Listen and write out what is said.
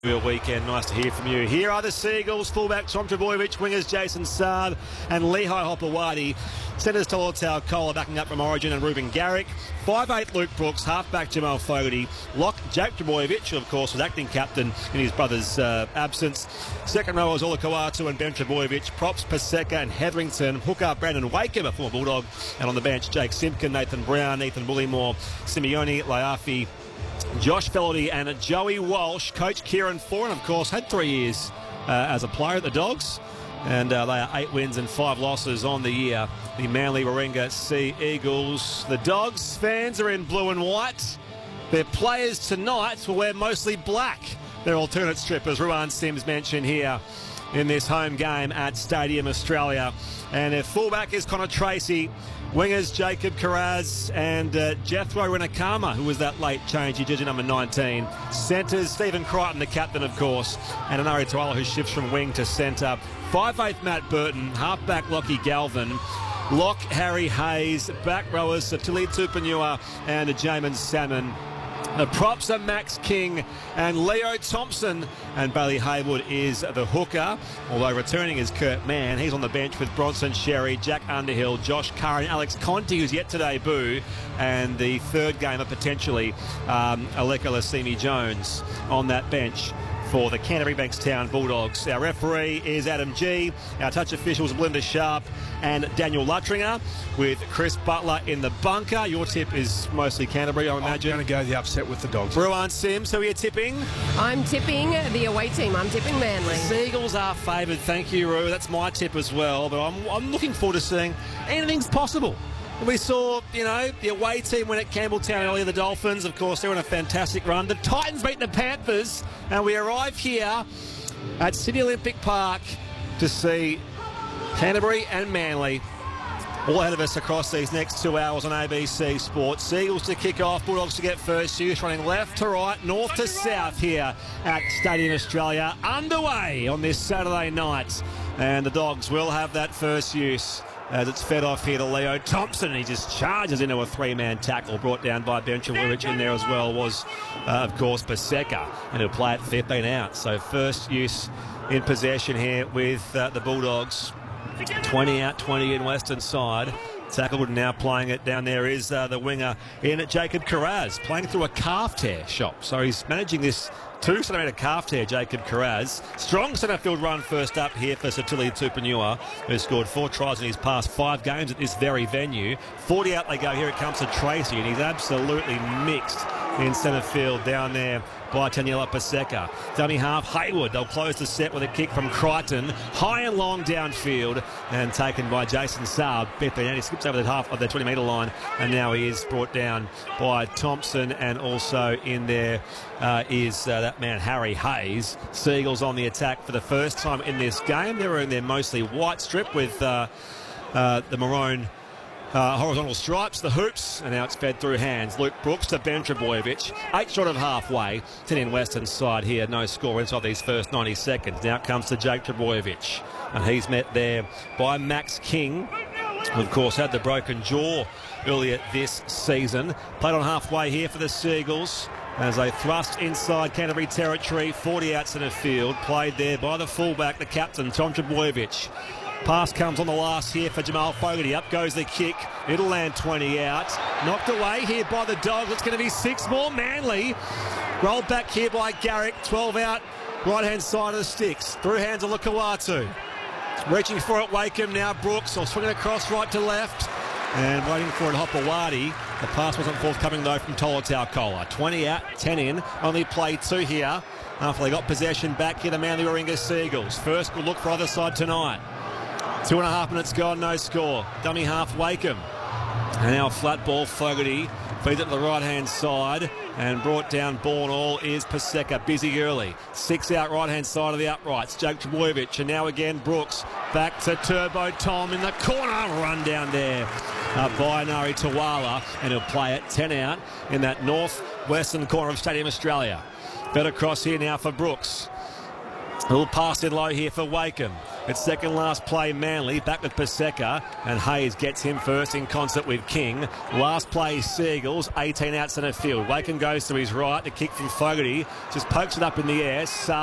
Weekend. Nice to hear from you. Here are the Seagulls. Fullback Tom Trbojevic, wingers Jason Saab and Lehigh Hopewadi. Centres Tolutau Kola backing up from Origin and Ruben Garrick. 5'8" Luke Brooks, halfback Jamal Fogarty. Lock Jake Trbojevic, who of course was acting captain in his brother's absence. Second row was Ola Kawatu and Ben Trbojevic. Props Paseka and Hetherington. Hooker Brandon Wakeham, a former Bulldog. And on the bench, Jake Simpkin, Nathan Brown, Ethan Bullymore, Simeone Laiafi, Josh Felody and Joey Walsh. Coach Kieran Foran, of course, had 3 years as a player at the Dogs. And they are 8 wins and 5 losses on the year. The Manly Warringah Sea Eagles. The Dogs fans are in blue and white. Their players tonight will wear mostly black. Their alternate strip, as Ruan Sims mentioned here in this home game at Stadium Australia. And their fullback is Connor Tracy. Wingers Jacob Carraz and Jethro Renakama, who was that late change, he jersey number 19. Centres, Stephen Crichton, the captain, of course, and Anari Tuala, who shifts from wing to centre. 5'8" Matt Burton, halfback Lockie Galvin, lock Harry Hayes, back rowers Satili Tupanua and Jamin Salmon. The props are Max King and Leo Thompson, and Bailey Haywood is the hooker, although returning is Kurt Mann. He's on the bench with Bronson Sherry, Jack Underhill, Josh Curran, Alex Conti, who's yet to debut, and the third gamer potentially, Aleka Lasimi Jones on that bench for the Canterbury Bankstown Bulldogs. Our referee is Adam G. Our touch officials Belinda Sharp and Daniel Luttringer, with Chris Butler in the bunker. Your tip is mostly Canterbury, I imagine. I'm going to go the upset with the Dogs. Ruan Sims, who are you tipping? I'm tipping the away team. I'm tipping Manly. Seagulls are favoured. Thank you, Ru. That's my tip as well. But I'm looking forward to seeing anything's possible. We saw, the away team win at Campbelltown earlier, the Dolphins. Of course, they're on a fantastic run. The Titans beat the Panthers, and we arrive here at Sydney Olympic Park to see Canterbury and Manly all ahead of us across these next 2 hours on ABC Sports. Seagulls to kick off, Bulldogs to get first use, running left to right, north to south here at Stadium Australia. Underway on this Saturday night, and the Dogs will have that first use as it's fed off here to Leo Thompson. He just charges into a 3-man tackle brought down by Ben Trbojevic. In there as well was, of course, Paseka, and he'll play it 15 out. So first use in possession here with the Bulldogs. 20 out, 20 in Western side. Tacklewood now playing it down there is the winger in Jacob Carraz, playing through a calf tear shop. So he's managing this 2-centimetre calf tear, Jacob Carraz. Strong centre field run first up here for Satili Tupanua, who scored 4 tries in his past 5 games at this very venue. 40 out they go. Here it comes to Tracy, and he's absolutely mixed in centre field down there by Taniela Paseka. Dummy half Haywood. They'll close the set with a kick from Crichton. High and long downfield, and taken by Jason Saab. 15 out. He skips over the half of the 20-metre line, and now he is brought down by Thompson, and also in there is that man Harry Hayes. Seagulls on the attack for the first time in this game. They're in their mostly white strip with the maroon horizontal stripes, the hoops, and now it's fed through hands. Luke Brooks to Ben Trbojevic. 8 short of halfway. 10 in Western side here. No score inside these first 90 seconds. Now it comes to Jake Trbojevic, and he's met there by Max King, who of course had the broken jaw earlier this season. Played on halfway here for the Seagulls as they thrust inside Canterbury territory. 40 out centre field. Played there by the fullback, the captain, Tom Trbojevic. Pass comes on the last here for Jamal Fogarty. Up goes the kick. It'll land 20 out. Knocked away here by the Dogs. It's going to be 6 more. Manly rolled back here by Garrick. 12 out, right-hand side of the sticks. Through hands of Lukawatu. Reaching for it, Wakeham now. Brooks will swing it across right to left. And waiting for it, Hopewadi. The pass wasn't forthcoming, though, from Tolutau Kola. 20 out, 10 in. Only played 2 here after they got possession back here, the Manly Warringah Seagulls. First good look for either side tonight. 2.5 minutes gone, no score. Dummy half, Wakeham. And now flat ball, Fogarty feeds it to the right-hand side, and brought down ball and all is Paseka. Busy early. 6 out, right-hand side of the uprights. Jake Trbojevic, and now again Brooks. Back to Turbo Tom in the corner. Run down there by Anari Tuala, and he'll play it 10 out in that north-western corner of Stadium Australia. Better cross here now for Brooks. A little pass in low here for Wakeham. It's second last play, Manly. Back with Paseka, and Hayes gets him first in concert with King. Last play, Seagulls, 18 out centre field. Waken goes to his right. The kick from Fogarty just pokes it up in the air.